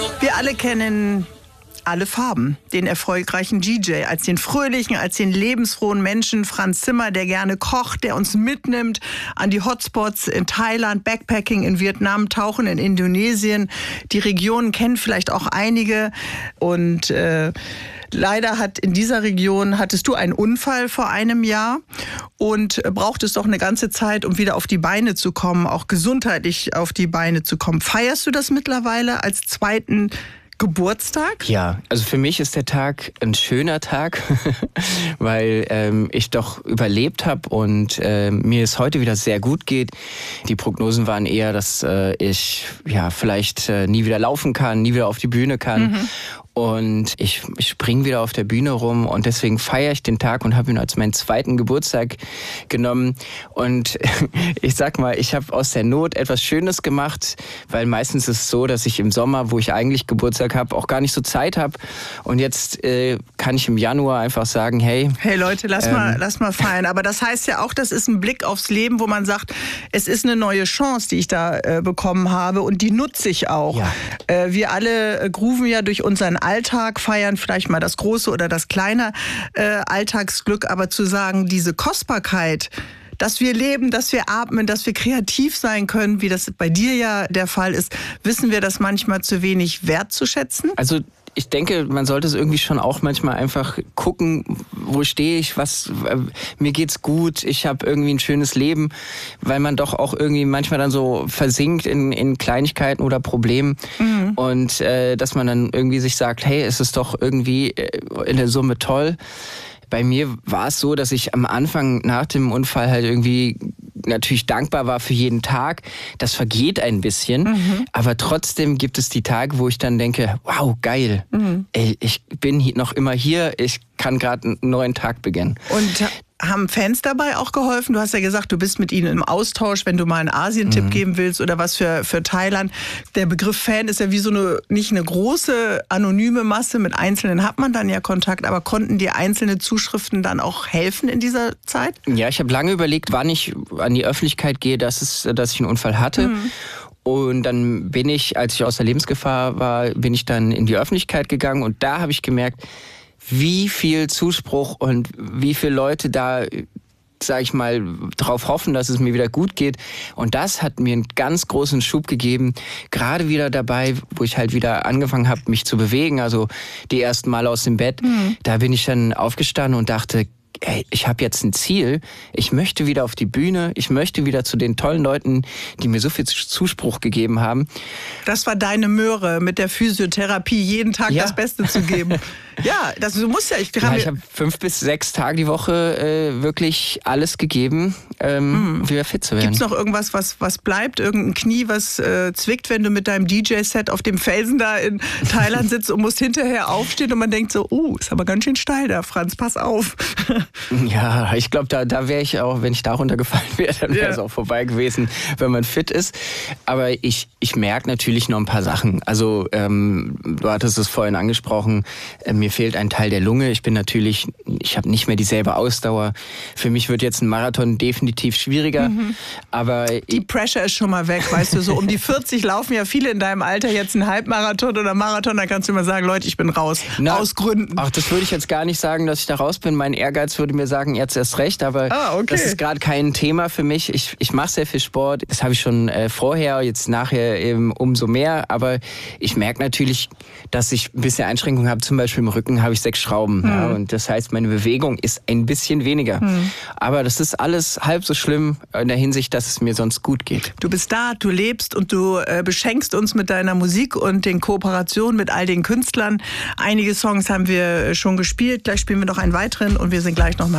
Wir alle kennen alle Farben. Den erfolgreichen DJ, als den fröhlichen, als den lebensfrohen Menschen Franz Zimmer, der gerne kocht, der uns mitnimmt an die Hotspots in Thailand, Backpacking in Vietnam, Tauchen in Indonesien. Die Regionen kennen vielleicht auch einige und leider in dieser Region hattest du einen Unfall vor einem Jahr und brauchtest doch eine ganze Zeit, um wieder auf die Beine zu kommen, auch gesundheitlich auf die Beine zu kommen. Feierst du das mittlerweile als zweiten Geburtstag? Ja, also für mich ist der Tag ein schöner Tag, weil ich doch überlebt habe und mir es heute wieder sehr gut geht. Die Prognosen waren eher, dass ich vielleicht nie wieder laufen kann, nie wieder auf die Bühne kann. Und ich springe wieder auf der Bühne rum und deswegen feiere ich den Tag und habe ihn als meinen zweiten Geburtstag genommen. Und ich sag mal, ich habe aus der Not etwas Schönes gemacht, weil meistens ist es so, dass ich im Sommer, wo ich eigentlich Geburtstag habe, auch gar nicht so Zeit habe. Und jetzt kann ich im Januar einfach sagen, hey Leute, lass mal feiern. Aber das heißt ja auch, das ist ein Blick aufs Leben, wo man sagt, es ist eine neue Chance, die ich da bekommen habe und die nutze ich auch. Ja. Wir alle grooven ja durch unseren Alltag, feiern vielleicht mal das große oder das kleine Alltagsglück, aber zu sagen, diese Kostbarkeit, dass wir leben, dass wir atmen, dass wir kreativ sein können, wie das bei dir ja der Fall ist, wissen wir das manchmal zu wenig wertzuschätzen? Also ich denke, man sollte es irgendwie schon auch manchmal einfach gucken, wo stehe ich, mir geht's gut, ich habe irgendwie ein schönes Leben, weil man doch auch irgendwie manchmal dann so versinkt in Kleinigkeiten oder Problemen und dass man dann irgendwie sich sagt, hey, es ist doch irgendwie in der Summe toll. Bei mir war es so, dass ich am Anfang nach dem Unfall halt irgendwie natürlich dankbar war für jeden Tag. Das vergeht ein bisschen, aber trotzdem gibt es die Tage, wo ich dann denke, wow, geil, ey, ich bin noch immer hier, ich kann gerade einen neuen Tag beginnen. Und haben Fans dabei auch geholfen? Du hast ja gesagt, du bist mit ihnen im Austausch, wenn du mal einen Asien-Tipp geben willst oder was für Thailand. Der Begriff Fan ist ja wie so nicht eine große anonyme Masse. Mit Einzelnen hat man dann ja Kontakt, aber konnten dir einzelne Zuschriften dann auch helfen in dieser Zeit? Ja, ich habe lange überlegt, wann ich an die Öffentlichkeit gehe, dass ich einen Unfall hatte. Und dann bin ich, als ich aus der Lebensgefahr war, bin ich dann in die Öffentlichkeit gegangen und da habe ich gemerkt, wie viel Zuspruch und wie viele Leute da, sag ich mal, drauf hoffen, dass es mir wieder gut geht. Und das hat mir einen ganz großen Schub gegeben. Gerade wieder dabei, wo ich halt wieder angefangen habe, mich zu bewegen. Also die ersten Mal aus dem Bett. Da bin ich dann aufgestanden und dachte, ey, ich habe jetzt ein Ziel, ich möchte wieder auf die Bühne, ich möchte wieder zu den tollen Leuten, die mir so viel Zuspruch gegeben haben. Das war deine Möhre, mit der Physiotherapie jeden Tag das Beste zu geben. Ja, du musst ja... Ich habe 5 bis 6 Tage die Woche wirklich alles gegeben, um wieder fit zu werden. Gibt's noch irgendwas, was bleibt? Irgendein Knie, was zwickt, wenn du mit deinem DJ-Set auf dem Felsen da in Thailand sitzt und musst hinterher aufstehen und man denkt so, ist aber ganz schön steil da, Franz, pass auf. Ja, ich glaube, da wäre ich auch, wenn ich da runtergefallen wäre, dann wäre es auch vorbei gewesen, wenn man fit ist. Aber ich merke natürlich noch ein paar Sachen. Also du hattest es vorhin angesprochen, mir fehlt ein Teil der Lunge. Ich habe nicht mehr dieselbe Ausdauer. Für mich wird jetzt ein Marathon definitiv schwieriger. Aber die Pressure ist schon mal weg, weißt du, so um die 40 laufen ja viele in deinem Alter jetzt einen Halbmarathon oder Marathon, dann kannst du immer sagen, Leute, ich bin raus, aus Gründen. Ach, das würde ich jetzt gar nicht sagen, dass ich da raus bin. Mein Ehrgeiz würde mir sagen, jetzt erst recht, aber das ist gerade kein Thema für mich. Ich mache sehr viel Sport, das habe ich schon vorher, jetzt nachher eben umso mehr, aber ich merke natürlich, dass ich ein bisschen Einschränkungen habe, zum Beispiel im Rücken habe ich 6 Schrauben und das heißt, meine Bewegung ist ein bisschen weniger. Aber das ist alles halb so schlimm in der Hinsicht, dass es mir sonst gut geht. Du bist da, du lebst und du beschenkst uns mit deiner Musik und den Kooperationen mit all den Künstlern. Einige Songs haben wir schon gespielt, gleich spielen wir noch einen weiteren und wir sind gleich noch mal